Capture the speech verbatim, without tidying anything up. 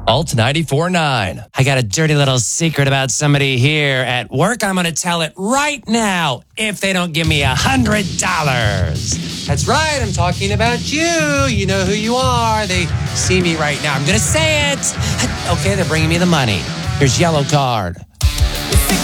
Alt ninety-four point nine. I got a dirty little secret about somebody here at work. I'm going to tell it right now if they don't give me a hundred dollars. That's right. I'm talking about you. You know who you are. They see me right now. I'm going to say it. Okay, they're bringing me the money. Here's yellow card.